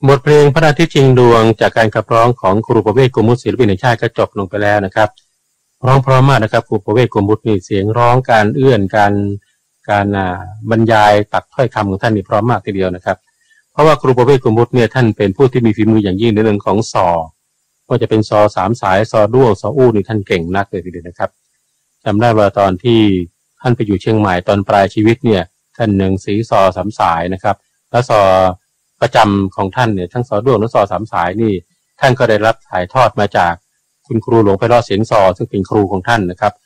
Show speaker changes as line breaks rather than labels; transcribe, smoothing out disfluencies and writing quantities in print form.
บทเพลงพระอาทิตย์ชิงดวงจากการขับร้องของครูประเวศ โกมุตศิลปินแห่งชาติก็จบลงไปแล้วนะครับร้องเพราะมากนะครับครูประเวศ โกมุตมีเสียงร้องการเอื้อนการบรรยายตัดถ้อยคำของท่านนี่เพราะมากทีเดียวนะครับเพราะว่าครูประเวศ โกมุตเนี่ยท่านเป็นผู้ที่มีฝีมืออย่างยิ่งในเรื่องของซอว่าจะเป็นซอสามสายซอด้วงซออู้นี่ท่านเก่งนักเลยทีเดียวนะครับจำได้ว่าตอนที่ท่านไปอยู่เชียงใหม่ตอนปลายชีวิตเนี่ยท่านหนึ่งสีซอสามสายนะครับแล้วซอประจำของท่านเนี่ยทั้งซอด้วงและซอสามสายนี่ท่านก็ได้รับถ่ายทอดมาจากคุณครูหลวงไพเราะเสียงซอซึ่งเป็นครูของท่านนะครับ